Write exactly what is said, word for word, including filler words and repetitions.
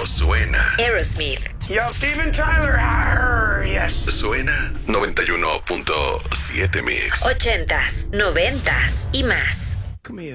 suena. Aerosmith. Yo, Steven Tyler. Arr, yes. Suena noventa y uno punto siete Mix. Ochentas, noventas y más. Come here.